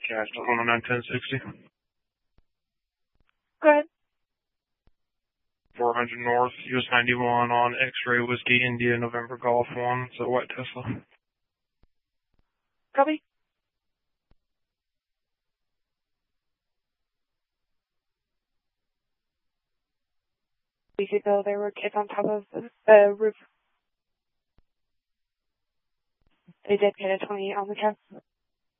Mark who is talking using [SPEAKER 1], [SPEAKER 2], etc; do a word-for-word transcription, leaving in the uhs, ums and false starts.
[SPEAKER 1] Cash one oh nine ten sixty.
[SPEAKER 2] Go ahead.
[SPEAKER 1] four hundred North, U S ninety-one on X-Ray Whiskey India November Golf one. It's a white Tesla.
[SPEAKER 2] Copy. We could go. There were kids on top of the uh, roof. They did get a twenty on the cab.